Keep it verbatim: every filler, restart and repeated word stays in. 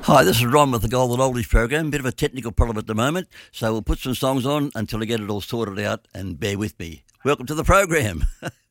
Hi, this is Ron with the Golden Oldies program. Bit of a technical problem at the moment, so we'll put some songs on until I get it all sorted out, and bear with me. Welcome to the program.